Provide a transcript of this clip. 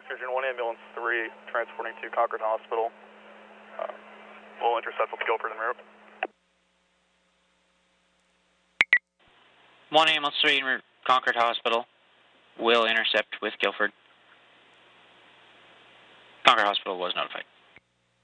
Surgeon 1 Ambulance 3, transporting to Concord Hospital. We'll intercept with Guilford en route. 1 Ambulance 3 en route, Concord Hospital. Will intercept with Guilford. Concord Hospital was notified.